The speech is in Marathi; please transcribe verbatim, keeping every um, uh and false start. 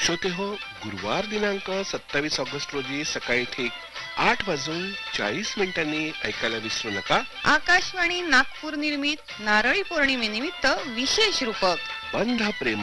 श्रोते हो, गुरुवार दिनांक सत्तावीस ऑगस्ट रोजी सकाळी ठीक आठ वाजून चाळीस मिनिटांनी ऐकायला विसरू नका आकाशवाणी नागपूर निर्मित नारळी पौर्णिमेनिमित्त विशेष रूपक बंध प्रेम